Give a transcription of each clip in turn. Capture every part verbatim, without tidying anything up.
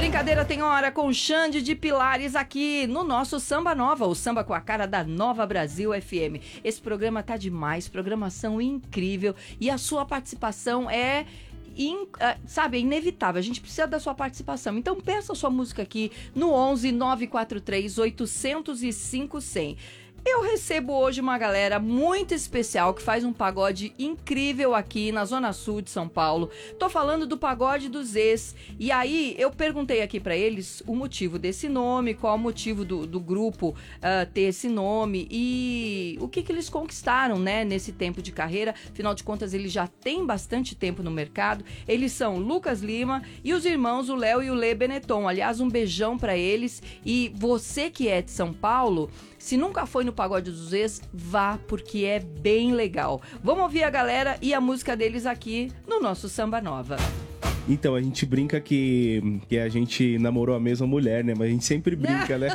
brincadeira tem hora com Xande de Pilares aqui no nosso Samba Nova, o samba com a cara da Nova Brasil F M. Esse programa tá demais, programação incrível e a sua participação é... In, uh, sabe, é inevitável, a gente precisa da sua participação, então peça a sua música aqui no onze nove quatro três oito zero zero cinco zero zero. Eu recebo hoje uma galera muito especial que faz um pagode incrível aqui na Zona Sul de São Paulo. Tô falando do Pagode dos Ex. E aí, eu perguntei aqui pra eles o motivo desse nome, qual o motivo do, do grupo uh, ter esse nome e o que que eles conquistaram, né, nesse tempo de carreira. Afinal de contas, eles já têm bastante tempo no mercado. Eles são Lucas Lima e os irmãos, o Léo e o Lê Benetton. Aliás, um beijão pra eles. E você que é de São Paulo... Se nunca foi no Pagode dos Ex, vá, porque é bem legal. Vamos ouvir a galera e a música deles aqui no nosso Samba Nova. Então, a gente brinca que, que a gente namorou a mesma mulher, né? Mas a gente sempre brinca, né?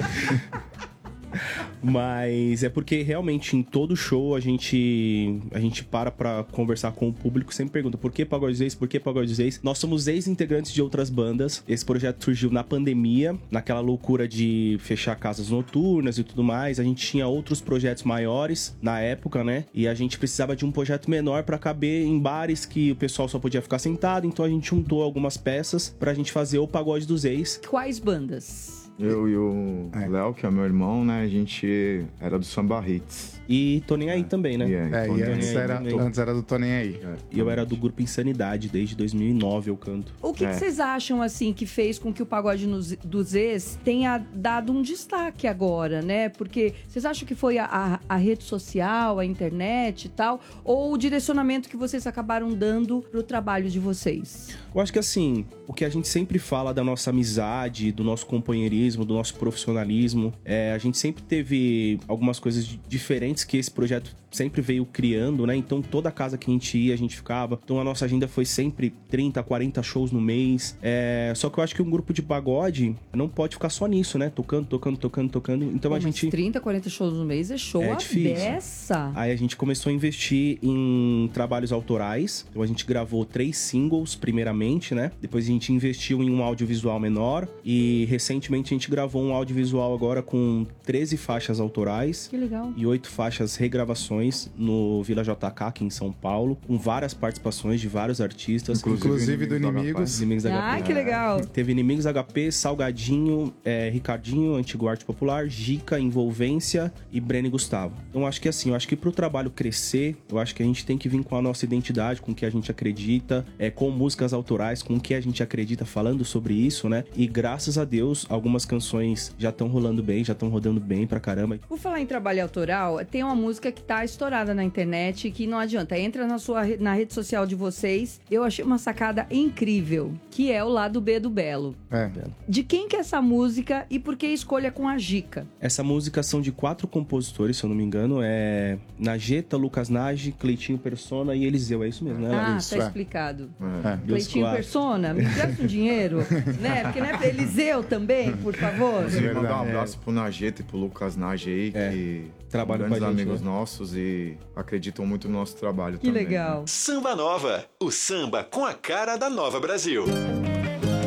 Mas é porque realmente em todo show a gente a gente para pra conversar com o público, sempre pergunta por que Pagode dos Ex, por que Pagode dos Ex. Nós somos ex-integrantes de outras bandas. Esse projeto surgiu na pandemia, naquela loucura de fechar casas noturnas e tudo mais. A gente tinha outros projetos maiores na época, né? E a gente precisava de um projeto menor pra caber em bares que o pessoal só podia ficar sentado. Então a gente juntou algumas peças pra gente fazer o Pagode dos Ex. Quais bandas? Eu e o é. Léo, que é meu irmão, né? A gente era do Samba Hits. E Tô Nem Aí é. também, né? Yeah, é, e antes era, antes era do Tô Nem Aí. É, e eu era do grupo Insanidade, desde dois mil e nove eu canto. O que, é. que vocês acham, assim, que fez com que o Pagode nos, dos Ex tenha dado um destaque agora, né? Porque vocês acham que foi a, a, a rede social, a internet e tal? Ou o direcionamento que vocês acabaram dando pro trabalho de vocês? Eu acho que, assim, o que a gente sempre fala da nossa amizade, do nosso companheirismo, do nosso profissionalismo, é, a gente sempre teve algumas coisas diferentes que esse projeto sempre veio criando, né? Então toda casa que a gente ia, a gente ficava. Então a nossa agenda foi sempre trinta, quarenta shows no mês. É... Só que eu acho que um grupo de pagode não pode ficar só nisso, né? Tocando, tocando, tocando, tocando. Então Pô, a gente... trinta, quarenta shows no mês é show é a difícil. beça. Aí a gente começou a investir em trabalhos autorais. Então a gente gravou três singles, primeiramente, né? Depois a gente investiu em um audiovisual menor. E recentemente a gente gravou um audiovisual agora com treze faixas autorais. Que legal. E oito faixas regravações no Vila J K, aqui em São Paulo, com várias participações de vários artistas. Inclusive, Inclusive do Inimigos. Inimigos ah, H P. que legal. Teve Inimigos H P, Salgadinho, é, Ricardinho, Antigo Arte Popular, Gica, Envolvência e Breno e Gustavo. Então, acho que assim, eu acho que pro trabalho crescer, eu acho que a gente tem que vir com a nossa identidade, com o que a gente acredita, é, com músicas autorais, com o que a gente acredita, falando sobre isso, né? E graças a Deus, algumas canções já estão rolando bem, já estão rodando bem pra caramba. Por falar em trabalho autoral, tem uma música que tá estourada na internet que não adianta, entra na sua na rede social de vocês. Eu achei uma sacada incrível, que é o Lado B do Belo. É. De quem que é essa música e por que escolha com a Gica? Essa música são de quatro compositores, se eu não me engano, é Najeta, Lucas Nage, Cleitinho Persona e Eliseu, é isso mesmo, né? Ah, isso, tá é. explicado. É. Cleitinho Persona, me presta um dinheiro, né? Porque não é pra Eliseu também, por favor. Queria mandar um abraço pro Najeta e pro Lucas Nage aí, É. que Trabalham são grandes com a gente, amigos né? nossos e acreditam muito no nosso trabalho Que também. legal. Samba Nova, o samba com a cara da Nova Brasil.